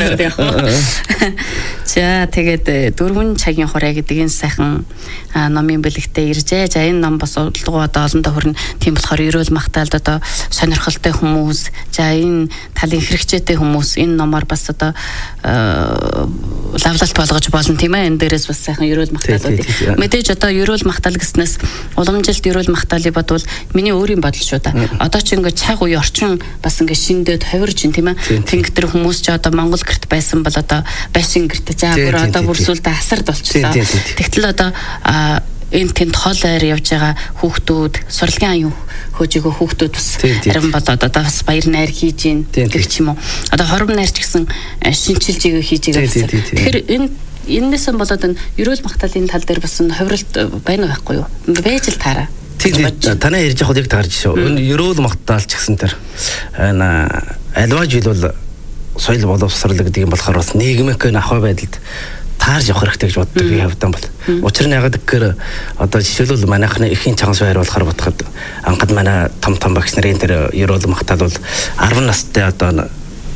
болоод яг. За тэгээд 4 цагийн хорой гэдэг энэ сайхан номын бэлэгтээ иржээ. За энэ ном бас удалгүй одоо олондоо хүрнэ. Тийм болохоор ерөөл магтаалд одоо сонирхолтой хүмүүс, за энэ талын хэрэгцээтэй хүмүүс энэ номоор бас одоо лавлалт болгож болно тийм ээ. Энэ дээрээс бас сайхан ерөөл магтаалууд. Мэдээж одоо ерөөл магтаал гэснээс уламжилт ерөөл магтаалыг бодвол миний өөрийн бодол шүү да. Одоо ч ингээд цаг үе орчин бас ингээд шиндээд хувирж ин тийм ээ. Тэнгэр хүмүүс ч одоо Монгол гэрт байсан бол одоо байшин гэрт за бүр одоо бүрсүүлдэ асард болчихлоо. Тэгтэл одоо энэ тэнд хол айр явж байгаа хүүхдүүд, сурлагын аюун хөөжөөгөө хүүхдүүд бас харин болоод одоо бас баяр найр хийж ийн гэх юм уу. Одоо хором найр ч гэсэн шинчилж игээ хийж игээ. Тэгэхээр энэс нь болоод энэ ерөөл магтаалын тал дээр бас хувиралт байна байхгүй юу? Байж л таараа. Тийм танаа ярьж явахад яг таарч шүү. Энэ ерөөл магтаалч гэсэн тэр альва жил бол соёл боловсрол гэдэг юм болохоор бас нийгмийн ахуй байдалд таарж явах хэрэгтэй гэж боддог би хавьдан бол. Учир нь ягаад гэхээр одоо жишээлбэл манайхны эхийн чанга суурь болохоор бодоход анхад манай том багш нарын тэр ерөөл магтаал бол 10 настай одоо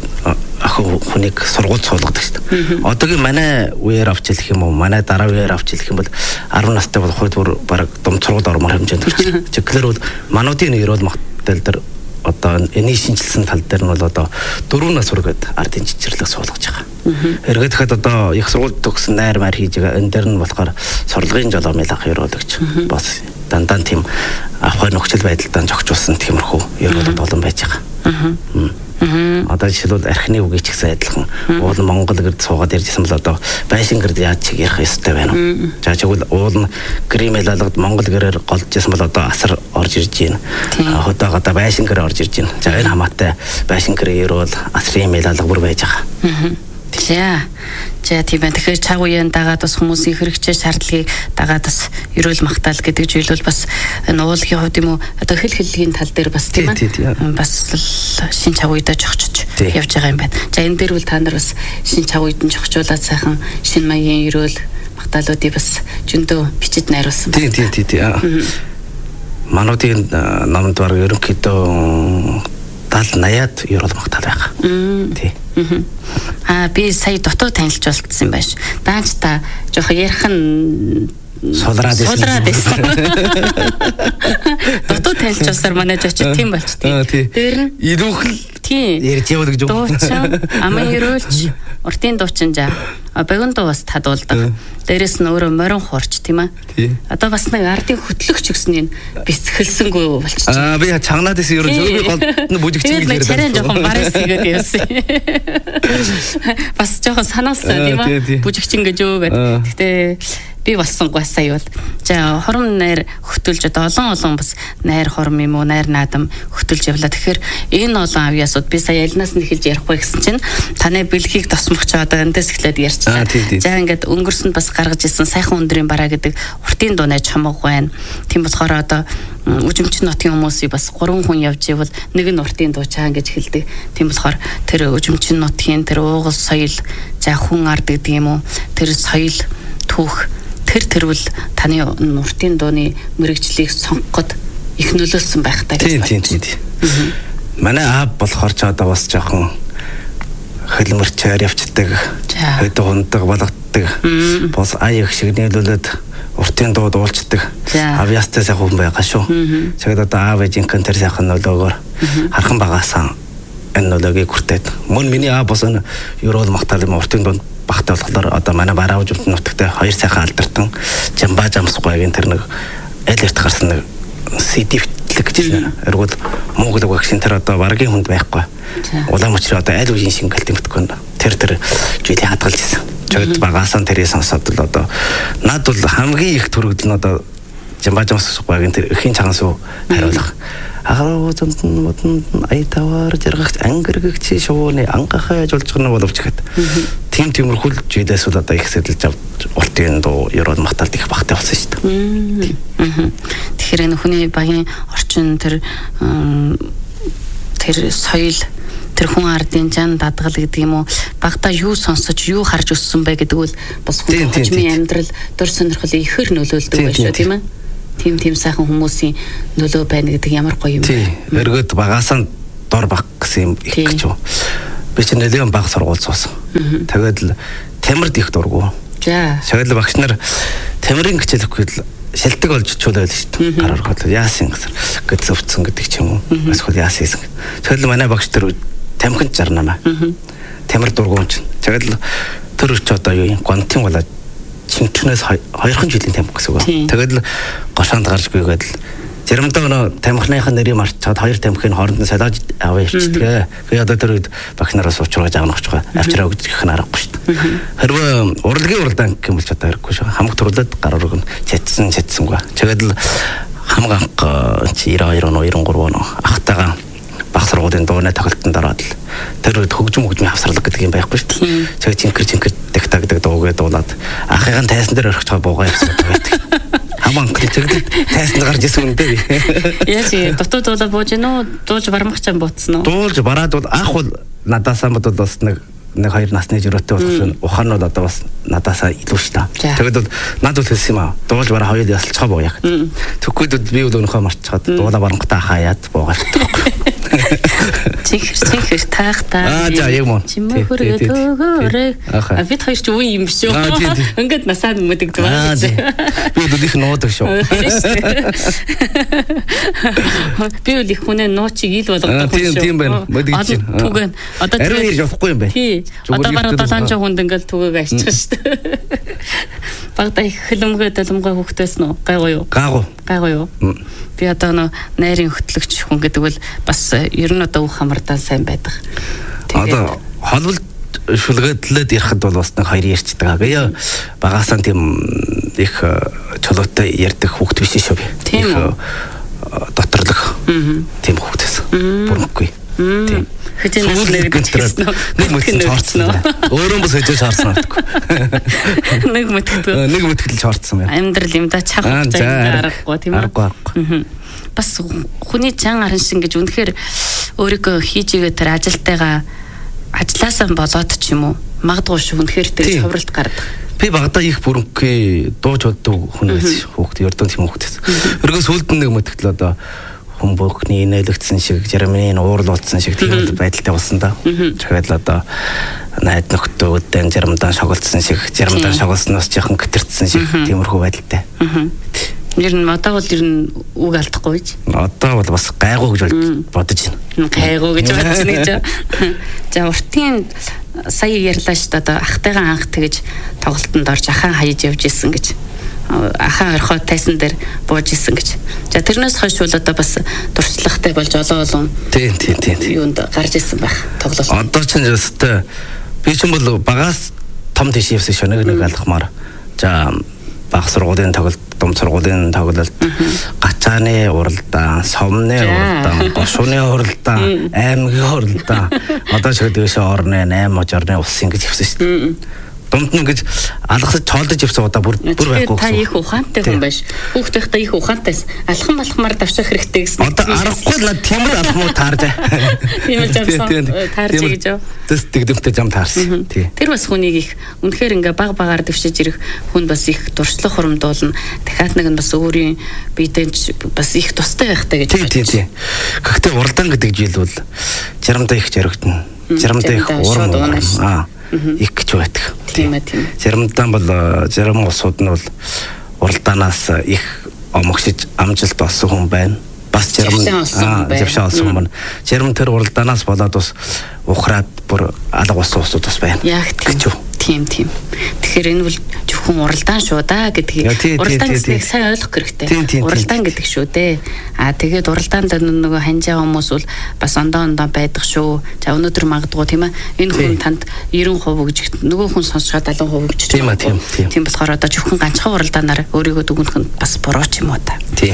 ах хүнийг сургууль суулгадаг шүү дээ. Одоогийн манай үеэр авч хэлэх юм уу, манай дараа үеэр авч хэлэх юм бол 10 настай бол хойд бүр баг дом сургууль ормоор хэмжээнд төрчих. Тэгэхээр бол мануудын ерөөл магтаал дээр одоо энэ шинжилсэн тал дээр нь бол одоо 4 нас хүргээд ардын жижирлэг суулгаж байгаа. Эргээд дахад одоо их сургууль төгсөн найр маар хийж байгаа. Энэ дээр нь болохоор сурлагын жолоомын ах ерөөдөгч бас дандаа тийм ахуй нөхцөл байдалтай зохицуулсан тиймэрхүү ерөөлөд олон байж байгаа. Одоо жишээлбэл архины үгийг ч гэсэн адилхан уул Монгол гэрд суугаад ярьжсэн бол одоо байшин гэрд яаж чиг ярих ёстой байна уу? За чигвэл уул гримэл алгад Монгол гэрээр голжсэн бол одоо асар орж ирж байна. Одоо байшин гэр орж ирж байна. За энэ хамаатай байшин гэрээр бол асрын мэл алга бүр байж байгаа. Тэглээ. За тийм байна. Тэгэхээр цаг үеийн дагаад бас хүмүүсийн хэрэгцээ шаардлагыг дагаад бас ерөөл магтаал гэдэг зүйл бол бас энэ уулын хувьд юм уу одоо хэллэгийн тал дээр бас тийм ээ. Бас шин цаг үедээ жогчж явж байгаа юм байна. За энэ дээр бол та нар бас шин цаг үед нь жогчуулаад сайхан шин маягийн ерөөл магтаалуудыг бас зөндөө бичиж найруулсан байна. Тийм. Мануудын номд баг ерөнхийдөө 70-80-аад ерөөл магтаал байгаа. Тий. Би сая дотоод танилцж болтсон юм байна ш. Даанч та жоох ярих нь сулраад байсан. Дотоод танилцж болсоор манай жочид тийм болч тий. Дээр нь ирүүхэл ярьж явал гэж юу. Дуучин, амын ерөөлч, уртын дуучин жаа. Багун дуу бас тадуулдаг. Дээрээс нь өөрөө морин хуурч тийм ээ. Одоо бас нэг ардын хөтлөгч гэсэн энэ бэлсгэлсэнгүй болчихсон. Би чанганаад байсан ерөө зөвхөн гол бүжигч гэж ярьдаг. Чараа жоохон бараас игээд явсан. Бас жоохон санаалсан тийм ээ. Бүжигч гэж юу гэдэг. Гэтэ би болсонгүй сая бол. За хором найр хөтөлж одоо олон бас найр хором юм уу найр наадам хөтөлж явлаа. Тэгэхээр энэ олон авьяасууд би сая ялнаас нь эхэлж ярихгүй гэсэн чинь таны бэлгийг тосмох ч одоо эндээс эхлээд ярьчихсан. За ингээд өнгөрсөнд бас гаргаж ирсэн сайхан өндрийн бараа гэдэг уртын дуу найж хамаг байна. Тийм болохоор одоо үжимчин нотын хүмүүсийг бас 3 хүн явж ивэл нэг нь уртын дуу чаан гэж хэлдэг. Тийм болохоор тэр үжимчин нотын тэр уугуул соёл за хүн ард гэдэг юм уу тэр соёл түүх тэрвэл таны уртын дууны мэрэгжлийг сонгоход их нөлөөлсөн байх таа гэж байна. Тийм. Манай аав болохоор ч одоо бас жоохон хөлмөрчээр явцдаг, хөдөө хундаг болгодог. Бос аяг шиг нийлүүлээд уртын дуу дуулцдаг. Авьяастай сайхан хүн байгаа шүү. Тэгэхэд одоо аав ээжийнхэн тэр сайхан нөлөөгөөр хархан багаасан энэ нөлөөгийг хүртээд. Мөн миний аав бас энэ ерөөл магтаал юм уртын дуунд багтаа болохоор одоо манай бараа үжимтэн нутагтай 2 сайхан алдартан жамбаа жамсгүйгийн тэр нэг аль эрт гарсан нэг CD-тлэг гэж байна. Эргүүл Монгол багшин тэр одоо баргийн хүнд байхгүй. Улаан мөчрөө одоо аль үеийн шингэлт юмтгэн тэр зүйлийг хадгалж ирсэн. Жоод багаасан тэрийг сонсоод л одоо над бол хамгийн их төрөгдөл нь одоо жамбаа жамсгүйгийн тэр эхийн цагаан сүү хариулах. Ахрууданд айтавар жаргагч ангэргэгч шууны ангахаж болж гэнэ боловч гэхэд тиймэрхүү зүйлээс бол одоо их сэдэлж авч уртын дуу ерөөл магтаалт их багтай болсон шүү дээ. Тэгэхээр энэ хүний багийн орчин тэр соёл тэр хүн ардын жан дадгал гэдэг юм уу багтаа юу сонсож юу харж өссөн бэ гэдэг бол бас хүн хожмын амьдрал дур сонирхол ихэр нөлөөлдөг байх шүү тийм ээ. Тийм сайхан хүмүүсийн нөлөө байна гэдэг ямар гоё юм бэ. Эргээд багаасаа дор баг гэсэн юм их гэж юу. Би чинь нэлээд бага сургууль суусан. Тэгээд л тамирд их дургу. За. Тэгээд л багш нар тамирын хичээлэхгүй л шилдэг болж чуулаад шүү дээ. Гар ороход яасан гэсэн гэд өвцөн гэдэг ч юм уу. Эсвэл яасан гэсэн. Тэгээд л манай багш нар тамхинд жарнаа. Тамир дургуун чинь. Тэгээд л тэр өч одоо юу юм гонтын болоод чинчнээс 2 жилийн тамхи гэсэн үг. Тэгээд л гошоонд гарч гүйгээд л заримдаа нөө тамхиныхаа нэрийг марчаад 2 тамхины хооронд нь солиож аваа ирчихдэг. Тэгээд одоо тэр үед багш нараас уучраж агнахч байгаа. Авчраа өгөх нь аргагүй шүү дээ. Хэрвээ урлагийн уралдаан гэх юм бол ч одоо хэрэггүй шүү. Хамаг төрлөд гар өргөн цэцсэнгүй. Тэгээд л хамаг анх 92 он 93 он ахтайгаа баг сургуулийн дууны тоглолтод ороод л тэр үед хөгжмийн авсарлаг гэдэг юм байхгүй шүү дээ. Тэгээд чинкэр тагтаг дуугээ дуулаад ахыгын тайсан дээр орхиж байгаа буугаа явсан байдаг. Хамаг тэгээд тайсанд гарч исэн үнтэй. Яаж дотоод дуулаа бууж гинөө дуулж бармагч юм буутсан уу? Дуулж бараад бол ах бол надаасаа бодвол бас нэг 2 насны жирөөтэй болсон ухаан нь одоо бас надаасаа илүү шүү дээ. Тэгээд бол над бол хэлсэн юм аа. Дуулж бараа хоёул ясалцгаа буу яг. Тэгвэл би бол өнөхөө марчаад дуулаа барангатаа хаяад буугаад. Чихэр таахтаа. За яг мөн. Чимээ хөргөөрэй. Бид хоёр ч үе юм шүү. Ингээд насаад мэддэг зүгээр. Би бол их нуудаг шүү. Би бол их хүнээ нуучиг ил болгодог шүү. Тийм байна. Мэддэг чинь. Түгэн. Одоо тэр явахгүй юм байна. Одоо гараа 700 хүнд ингээл түгээг ашичих шүү дээ. Багада их хөлөмгөө доломгоо хөхтөөс нөө гайгүй юу? Гайгүй юу? Би одоо найрын хөтлөгч хүн гэдэг бол бас ер нь одоо бүх хамардаа сайн байдаг. Одоо холбол шүлгээдлээд ирэхэд бол бас нэг 2 ярьцдаг. Тэгээ багасаа тийм их чулуутай ярьдаг хүүхд биш шүү би. Тийм үү? Доторлох. Тийм хүүхд байсан. Бүрмгүй. Тийм. Хэдийнээс нэг мөтгөл чаарсан. Өөрөө бас хэжээ чаарсан авахгүй. Нэг мөтгөл чаарсан юм. Амьдрал юмдаа чаг хугацаанд аргагүй тийм үү? Бас хүний чан аран шин гэж үнэхээр өөрийгөө хийж игээ тэр ажилтайгаа ажилласаа болоод ч юм уу магадгүй шүү үнэхээр тэр совралт гардаг. Би багада их бүрмгүй дууж боддог хүн байсан хүүхд ердөө тийм хүүхд байсан. Өргөө сүлд нэг мөтгөл одоо хүн бүхний нээлэгдсэн шиг, жармины уурлуулсан шиг тийм байдалтай болсон да. Тэгээд л одоо найд нөхдөөдөө жармдаа шоголдсон шиг, жармдаа шоголсноос жоохон гэтэрсэн шиг тиймэрхүү байдалтай. Ер нь одоо бол ер нь үг алдахгүй гэж. Одоо бол бас гайгүй гэж бодож байна. Гайгүй гэж бодож байна гэж. За уртын сая ярьлаа шүү дээ. Одоо ахтайгаа анх тэгэж тоглолтод орж ахаа хаяж явж исэн гэж. Ахаа орхоо тайсан дээр бууж исэн гэж. За тэрнээс хойш бол одоо бас дурслагтай болж олон тийм юунд гарч исэн байх тоглолт. Одоо ч зөвхөн би ч бол багаас том тийш явсан шүү нэг алхмаар. За баг сургуулийн тоглолт, дум сургуулийн тоглолт, гачааны уралдаан, совны уралдаан, гошууны уралдаан, аймгийн уралдаан. Одоо ч дэвшээ орны 8 мужирны улсын гэж явсан шүү дээ. Дунд нь гэж алгасаж тоолдож явсан удаа бүр байхгүй. Та их ухаантай хүн байж. Хүүхдийнхтэй их ухаантайс алхамаар давших хэрэгтэй гэсэн. Одоо аргагүй л тиймэр алхмуу таарж. Тийм л жамсан. Таарж гэж юу? Тэс тэгдэмтэй зам таарсан. Тэр бас хүнийг их үнэхээр ингээ баг-багаар дэвшиж ирэх хүн бас их дуршлах хуримдуулна. Дахиад нэг нь бас өөрийн биедээ бас их тустай байхтай гэж байна. Тийм. Гэхдээ уралдаан гэдэг жил бол жарамдаа их жаргагдана. Жарамдаа их урам. Их гэж байдаг. Тийм. Заримдаа бол зарим улсууд нь бол уралдаанаас их омогшиж амжилт олсон хүн байна. Бас завшаа олсон хүн байна. Зарим тэр уралдаанаас болоод бас ухраад бүр алга болсон улсууд бас байна. Яг тийм. Тэгэхээр энэ бол зөвхөн уралдаан шүү да гэдгийг уралдаан гэдгийг сайн ойлгох хэрэгтэй. Уралдаан гэдэг шүү дээ. Тэгээд уралдаанд нөгөө ханжаа хүмүүс бол бас ондоо байдаг шүү. За өнөөдөр магадгүй тийм ээ. Энэ хүн танд 90% гэж нөгөө хүн сонсоход 70% гэж. Тийм болохоор одоо зөвхөн ганцхан уралдаанаар өөрийгөө дүгнэх нь бас буруу ч юм уу та. Тийм.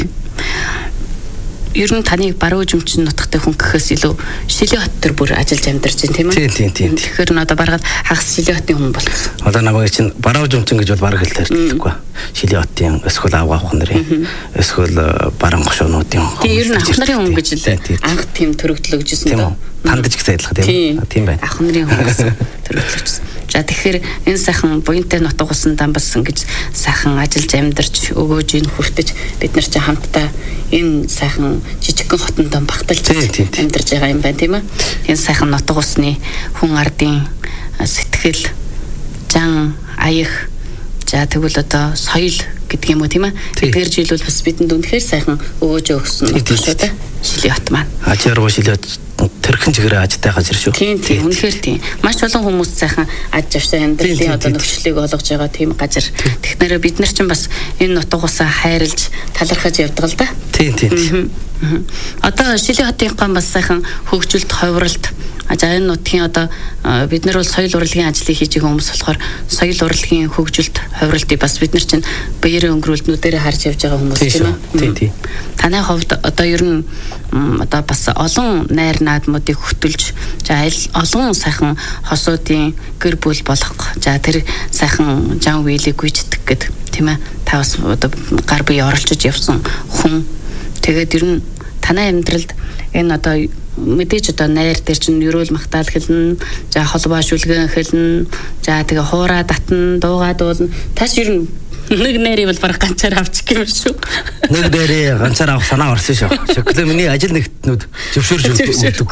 Ер нь таны баруун жимчин нутагтай хүн гэхээс илүү Шилээ хот төр бүр ажиллаж амьдарч байна тийм ээ. Тийм. Тэгэхээр одоо баргаад хагас Шилээ хотын хүн болсон. Одоо намайг чинь баруун жимчин гэж бол бараг л тайлбарлахгүй. Шилээ хотын эсвэл авах нарын эсвэл баруун гошуунуудын. Тийм ер нь ах нарын хүн гэж л анх тийм төрөгдлөгжсөн дөө. Тандж их сайдлах тийм байна. Ах нарын хүн гэсэн төрөгдлөгжсөн. За тэгэхээр энэ сайхан буянтай нутаг усандаа бас ингэж сайхан ажиллаж амьдарч өгөөж энэ хүртэж бид нар ч хамтдаа энэ сайхан жижигхэн хотондоо багталж амьдарч байгаа юм байна тийм ээ. Энэ сайхан нутаг усны хүн ардын сэтгэл, жан, аях, за тэгвэл одоо соёл гэдэг юм уу тийм ээ. Тэгэхээр жил бол бас бидэнд үнэхээр сайхан өгөөж өгсөн шүү дээ. Шилийн хот маань. Ажааруу шилийн тэрхэн чигээр ажтай газар шүү. Тийм үнэхээр тийм. Маш олон хүмүүс сайхан аж авшаа амьдралын одоо нөхцөлийг олгож байгаа тийм газар. Тэгэхээр бид нар ч бас энэ нутаг усаа хайрлж талархаж явдаг л да. Тийм. Одоо шилийн хотынхаа бас сайхан хөгжилт, ховролт за энэ нутгийн одоо бид нар бол соёл урлагийн ажлыг хийж байгаа хүмүүс болохоор соёл урлагийн хөгжилт, ховролтыг бас бид нар чинь баярын өнгөрүүлтнүүдээр харж явж байгаа хүмүүс тийм үү? Тийм. Танай хувьд одоо ер нь одоо бас олон найр наадмуудыг хөтөлж за олон сайхан хосуудын гэр бүл болох за тэр сайхан жан үеийг гүйцэтгэх гэд тийм ээ. Та бас одоо гар бие оролцож явсан хүн. Тэгээд ер нь танай амьдралд энэ одоо мэдээж одоо найр дээр чинь ерөөл магтаал хэлнэ, за холбоо шүлгэн хэлнэ, за тэгээ хуураа татна, дуугаад уулна. Тас ер нь нэг нэрийг бол бараг ганцаар авчих юм шүү. Нэг нэрээ ганцаар авах санаа орсон шүү. Шоколад миний ажил нэгтнүүд зөвшөөрж өгдөг.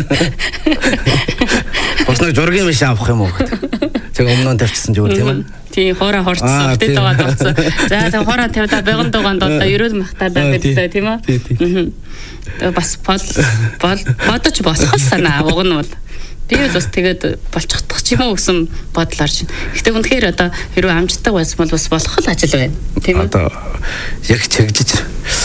Бас нэг жургийн биш авах юм уу гэдэг. Тэг өмнө нь тавьчихсан зүгээр тийм ээ. Тийм хуураа хорцсон хөтөд байгаа болсон. За тэг хуураа тавьдаа бэгэн дугаанд одоо ерөөл магтаадаа гэдэг тийм ээ. Бас бодож босгох санаа уг нь бол би бас тэгээд болчихдох ч юм уу гэсэн бодлоор чинь. Гэтэ үнэхээр одоо хэрвээ амжтай байсан бол бас болох л ажил байна. Тийм үү? Одоо яг чигжиж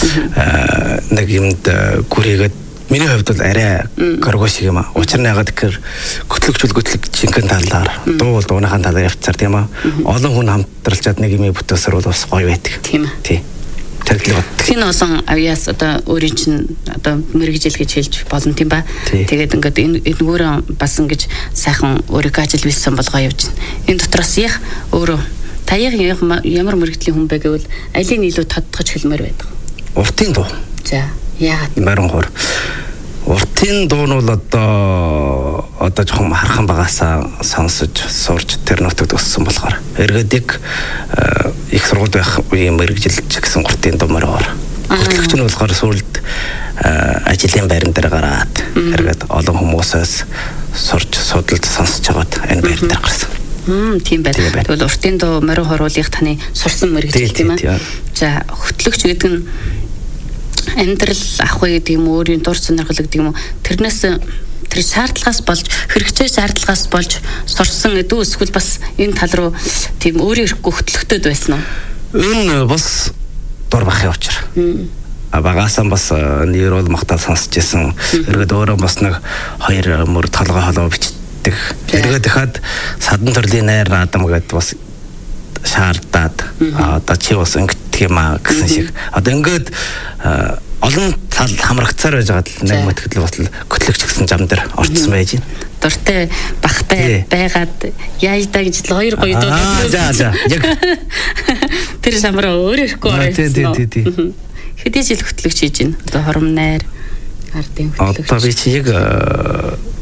нэг юмд гүрийгээд миний хувьд бол арай горго шиг юм аа. Учир нь ягаад гэхээр хөтлөг шинхэн талаар дуу дууныхаа талаар явцаар тийм аа. Олон хүн хамтралчаад нэг юм бүтээсээр бол бас гоё байдаг. Тийм ээ. Тийм. Тэн олон авьяас одоо өөрийн чинь одоо мэрэгжил гэж хэлж болно тийм ба. Тэгээд ингээд энэгээр бас ингэж сайхан өөрийгөө ажил билсэн болгоо явж байна. Энэ дотроос яг өөрөө та ямар мэрэгжлийн хүн бэ гэвэл алийг илүү тодтогч хэлмээр байдаг. Уртын дуу. За яагаад? Баруун хор. Уртын дуу нь бол одоо жоохон хархан багасаа сонсож сурж тэр нутагт өссөн болохоор эргээд их сургууль байх үеийн мэрэгжилч гэсэн уртын дуу мөрөөр. Хөтлөгч нь болохоор сүүлд ажлын байран дээр гараад эргээд олон хүмүүсээс сурж судалж сонсож байгаад энэ байр дээр гарсан. Тийм байна. Тэгвэл уртын дуу мөрөө хоруулах таны сурсан мэрэгжил тийм ээ. За хөтлөгч гэдэг нь амьдрал авах гэдэг юм уу, өөрийн дур сонирхол гэдэг юм уу, тэрнээс тэр шаардлагаас болж хэрэгцээ шаардлагаас болж сурсан гэдэг эсвэл бас энэ тал руу тийм өөрийн ирэхгүй хөтлөгтөд байсан уу? Энэ бас дур бахын учир. Багасаа бас нэр бол магтаал сонсч байсан. Эргээд өөрөө бас нэг хоёр мөр толгой холоо бичдэг. Эргээд дахиад садан төрлийн найр наадам гэдэг бас шаардаад одоо чи бас ингэдэг юм аа гэсэн шиг. Одоо ингээд олон тал хамрагцаар байж байгаа нэг мэтгэл бас хөтлөгч гэсэн зам дээр орцсон байж байна. Дуртай бахтай байгаад яаждаа гэж л хоёр гоё дуу. За яг тэр самраа өөр ирэхгүй орсон. Тийм. Хэдий жил хөтлөгч хийж байна. Одоо хором найр ардын хөтлөгч. Одоо би чи яг